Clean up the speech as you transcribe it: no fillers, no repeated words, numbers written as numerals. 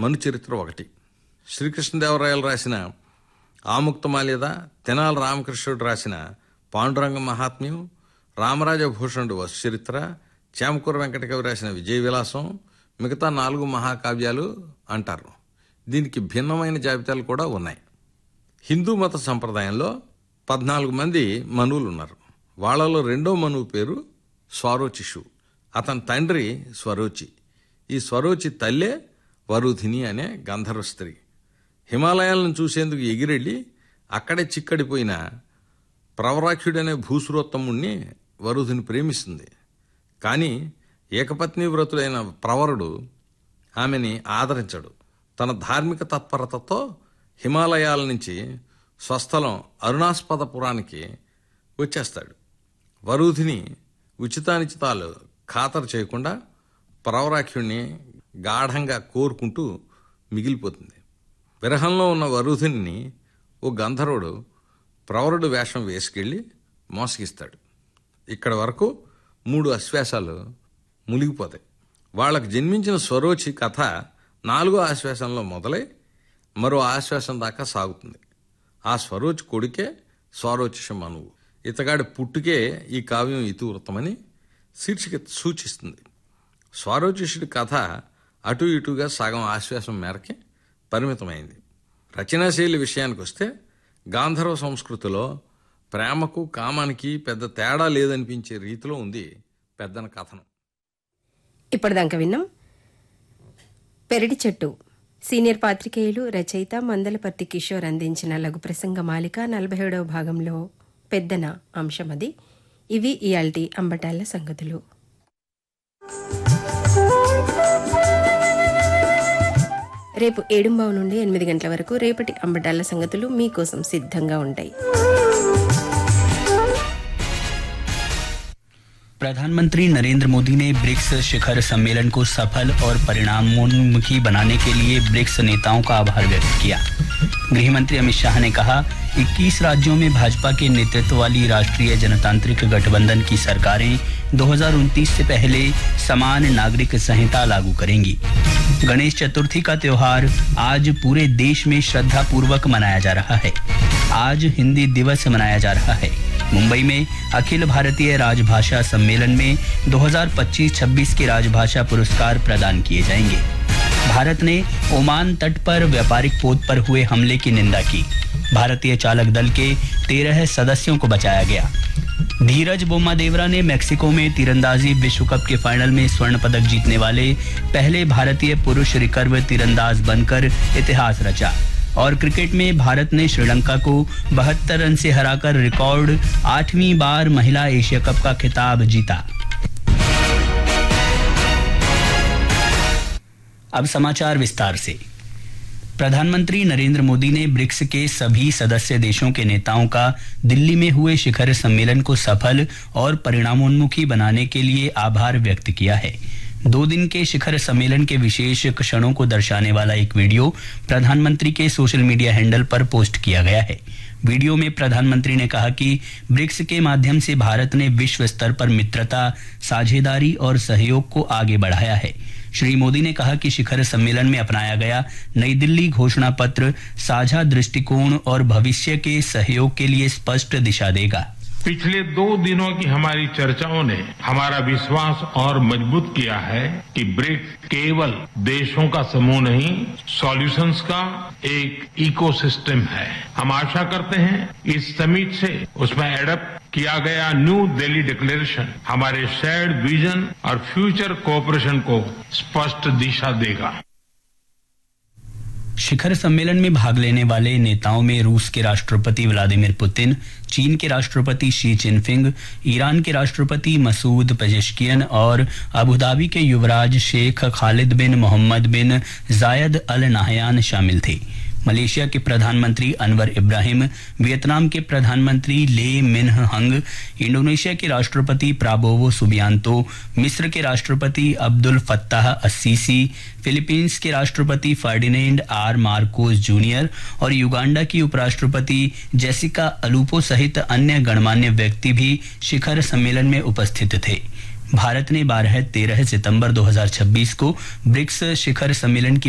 మను చరిత్ర ఒకటి. శ్రీకృష్ణదేవరాయలు రాసిన ఆముక్తమాల్యద, తెనాలి రామకృష్ణుడు రాసిన పాండురంగ మహాత్మ్యం, రామరాజ భూషణుడు వసుచరిత్ర, చేమకూర వెంకటకవి రాసిన విజయ విలాసం మిగతా 4 మహాకావ్యాలు అంటారు. దీనికి భిన్నమైన జాబితాలు కూడా ఉన్నాయి. హిందూ మత సంప్రదాయంలో 14 మంది మనువులు ఉన్నారు. వాళ్లలో రెండో మనువు పేరు స్వారోచిషు. అతని తండ్రి స్వరోచి. ఈ స్వరోచి తల్లే వరుధిని అనే గంధర్వ స్త్రీ. హిమాలయాలను చూసేందుకు ఎగిరెళ్లి అక్కడే చిక్కడిపోయిన ప్రవరాఖ్యుడనే భూసురోత్తముణ్ణి వరుధిని ప్రేమిస్తుంది. కానీ ఏకపత్ని వ్రతుడైన ప్రవరుడు ఆమెని ఆదరించడు. తన ధార్మిక తత్పరతతో హిమాలయాల నుంచి స్వస్థలం అరుణాస్పదపురానికి వచ్చేస్తాడు. వరుధిని ఉచితానిచితాలు ఖాతరు చేయకుండా ప్రవరాఖ్యుణ్ణి గాఢంగా కోరుకుంటూ మిగిలిపోతుంది. విరహంలో ఉన్న వరుధిని ఓ గంధర్వుడు ప్రవరుడు వేషం వేసుకెళ్లి మోసగిస్తాడు. ఇక్కడ వరకు 3 అశ్వాసాలు మునిగిపోతాయి. వాళ్లకు జన్మించిన స్వరోచి కథ 4వ ఆశ్వాసంలో మొదలై మరో ఆశ్వాసం దాకా సాగుతుంది. ఆ స్వరోచి కొడుకే స్వారోచిష మనువు. ఇతగాడి పుట్టుకే ఈ కావ్యం ఇతివృత్తమని శీర్షిక సూచిస్తుంది. స్వారోచిషుడి కథ అటు ఇటుగా సగం ఆశ్వాసం మేరకి పరిమితమైంది. రచనాశైలి విషయానికి వస్తే గాంధర్వ సంస్కృతిలో ప్రేమకు కామానికి పెద్ద తేడా లేదనిపించే రీతిలో ఉంది పెద్దన కథనం. ఇప్పటిదాకా విన్నాం పెరటి చెట్టు. సీనియర్ పాత్రికేయులు, రచయిత మందలపర్తి కిషోర్ అందించిన లఘు ప్రసంగ మాలిక 47వ భాగంలో పెద్దన అంశమది. ఇవి ఇయాల్టి అంబటాళ్ల సంగతులు. రేపు 7:00 నుండి 8 గంటల వరకు రేపటి అంబటాళ్ల సంగతులు మీకోసం సిద్ధంగా ఉంటాయి. प्रधानमंत्री नरेंद्र मोदी ने ब्रिक्स शिखर सम्मेलन को सफल और परिणामोन्मुखी बनाने के लिए ब्रिक्स नेताओं का आभार व्यक्त किया। गृह मंत्री अमित शाह ने कहा, 21 राज्यों में भाजपा के नेतृत्व वाली राष्ट्रीय जनतांत्रिक गठबंधन की सरकारें 2029 से पहले समान नागरिक संहिता लागू करेंगी। गणेश चतुर्थी का त्योहार आज पूरे देश में श्रद्धा पूर्वक मनाया जा रहा है। आज हिंदी दिवस मनाया जा रहा है। मुंबई में अखिल भारतीय राजभाषा सम्मेलन में 2025-26 के राजभाषा पुरस्कार प्रदान किए जाएंगे। भारत ने ओमान तट पर व्यापारिक पोत पर हुए हमले की निंदा की। भारतीय चालक दल के 13 सदस्यों को बचाया गया। धीरज बोम्मादेवरा ने मेक्सिको में तीरंदाजी विश्व कप के फाइनल में स्वर्ण पदक जीतने वाले पहले भारतीय पुरुष रिकर्व तीरंदाज बनकर इतिहास रचा। और क्रिकेट में भारत ने श्रीलंका को 72 रन से हराकर रिकॉर्ड 8वीं बार महिला एशिया कप का खिताब जीता। अब समाचार विस्तार से। प्रधानमंत्री नरेंद्र मोदी ने ब्रिक्स के सभी सदस्य देशों के नेताओं का दिल्ली में हुए शिखर सम्मेलन को सफल और परिणामोन्मुखी बनाने के लिए आभार व्यक्त किया है। 2 दिन के शिखर सम्मेलन के विशेष क्षणों को दर्शाने वाला एक वीडियो प्रधानमंत्री के सोशल मीडिया हैंडल पर पोस्ट किया गया है। वीडियो में प्रधानमंत्री ने कहा कि ब्रिक्स के माध्यम से भारत ने विश्व स्तर पर मित्रता, साझेदारी और सहयोग को आगे बढ़ाया है। श्री मोदी ने कहा कि शिखर सम्मेलन में अपनाया गया नई दिल्ली घोषणा पत्र साझा दृष्टिकोण और भविष्य के सहयोग के लिए स्पष्ट दिशा देगा। पिछले 2 दिनों की हमारी चर्चाओं ने हमारा विश्वास और मजबूत किया है कि ब्रिक्स केवल देशों का समूह नहीं, सॉल्यूशंस का एक इकोसिस्टम है। हम आशा करते हैं इस समिट से उसमें एडप्ट किया गया न्यू दिल्ली डिक्लेरेशन हमारे शेयर्ड विजन और फ्यूचर कोऑपरेशन को स्पष्ट दिशा देगा। शिखर सम्मेलन में भाग लेने वाले नेताओं में रूस के राष्ट्रपति व्लादिमीर पुतिन, चीन के राष्ट्रपति शी जिनपिंग, ईरान के राष्ट्रपति मसूद पेजेश्कियन और अबुधाबी के युवराज शेख खालिद बिन मोहम्मद बिन जायद अल नाहयान शामिल थे। मलेशिया के प्रधानमंत्री अनवर इब्राहिम, वियतनाम के प्रधानमंत्री ले मिन्ह हंग, इंडोनेशिया के राष्ट्रपति प्राबोवो सुबियांतो, मिस्र के राष्ट्रपति अब्दुल फत्ताह अस्सीसी, फिलीपींस के राष्ट्रपति फर्डिनेंड आर मार्कोस जूनियर और युगांडा की उपराष्ट्रपति जेसिका अलूपो सहित अन्य गणमान्य व्यक्ति भी शिखर सम्मेलन में उपस्थित थे। भारत ने 12-13 सितंबर 2026 को ब्रिक्स शिखर सम्मेलन की